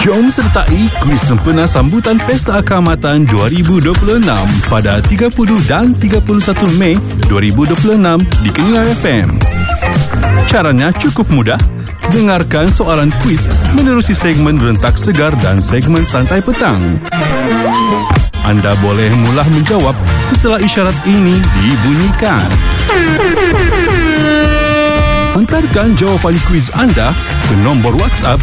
Jom sertai kuis sempena sambutan Pesta Keamatan 2026 pada 30 dan 31 Mei 2026 di Keningau FM. Caranya cukup mudah. Dengarkan soalan kuis menerusi segmen Rentak Segar dan segmen Santai Petang. Anda boleh mula menjawab setelah isyarat ini dibunyikan. Hantarkan jawapan kuis anda ke nombor WhatsApp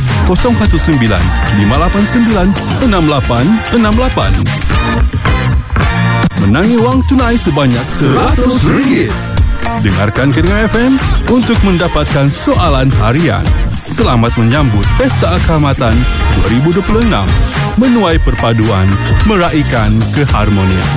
019-5198-6868. Menangi wang tunai sebanyak RM100. Dengarkan Keningau FM untuk mendapatkan soalan harian. Selamat menyambut Pesta Keamatan 2026. Menuai perpaduan, meraihkan keharmonian.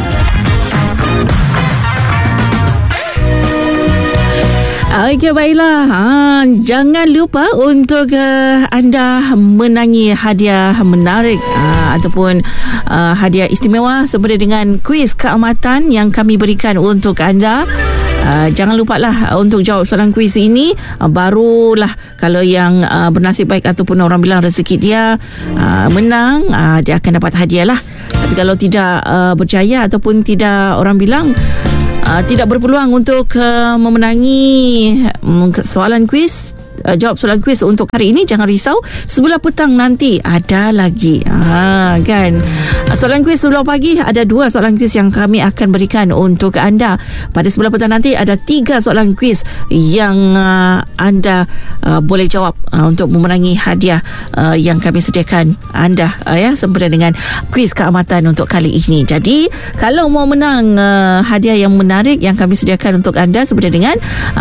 Okey, baiklah. Jangan lupa untuk anda menangi hadiah menarik ataupun hadiah istimewa seperti dengan kuis keamatan yang kami berikan untuk anda. Jangan lupalah untuk jawab soalan kuis ini. Barulah kalau yang bernasib baik ataupun orang bilang rezeki dia menang, dia akan dapat hadiah lah. Tapi kalau tidak berjaya ataupun tidak orang bilang tidak berpeluang untuk memenangi soalan kuis, jawab soalan kuis untuk hari ini, jangan risau, sebelah petang nanti ada lagi. Kan, soalan kuis sebelah pagi ada 2 soalan kuis yang kami akan berikan untuk anda. Pada sebelah petang nanti ada 3 soalan kuis yang anda boleh jawab untuk memenangi hadiah yang kami sediakan anda sempena dengan kuis keamatan untuk kali ini. Jadi kalau mau menang hadiah yang menarik yang kami sediakan untuk anda seperti dengan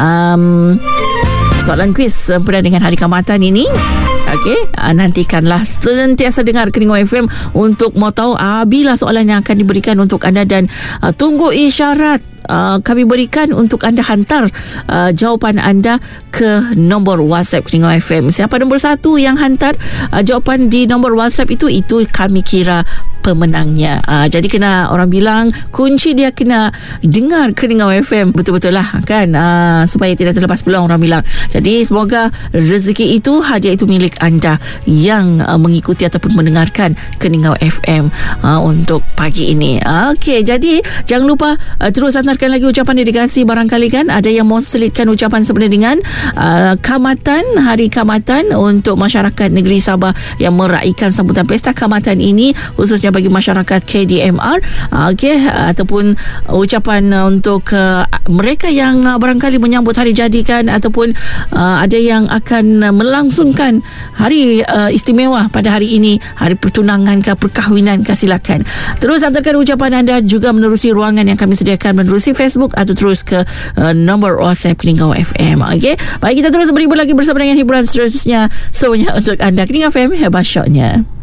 soalan kuis sempena dengan Hari Keamatan ini, nantikanlah, sentiasa dengar Keningau FM untuk mau tahu bila soalan yang akan diberikan untuk anda, dan tunggu isyarat kami berikan untuk anda hantar jawapan anda ke nombor WhatsApp Keningau FM. Siapa nombor 1 yang hantar jawapan di nombor WhatsApp itu kami kira pemenangnya. Jadi kena, orang bilang kunci dia kena dengar Keningau FM betul-betul lah kan, supaya tidak terlepas peluang, orang bilang. Jadi semoga rezeki itu, hadiah itu milik anda yang mengikuti ataupun mendengarkan Keningau FM untuk pagi ini. Okey, jadi jangan lupa terus hantarkan lagi ucapan dedikasi. Barangkali kan ada yang mau selitkan ucapan sebenarnya dengan Keamatan, Hari Keamatan untuk masyarakat negeri Sabah yang meraihkan sambutan Pesta Keamatan ini, khususnya bagi masyarakat KDMR, ataupun ucapan untuk mereka yang barangkali menyambut hari jadi kan, ataupun ada yang akan melangsungkan hari istimewa pada hari ini, hari pertunangan ke, perkahwinan ke, silakan terus hantarkan ucapan anda juga menerusi ruangan yang kami sediakan menerusi Facebook atau terus ke nombor WhatsApp Keningau FM. Baik, kita terus beribu lagi bersama dengan hiburan seterusnya semuanya untuk anda. Keningau FM, hebat syoknya.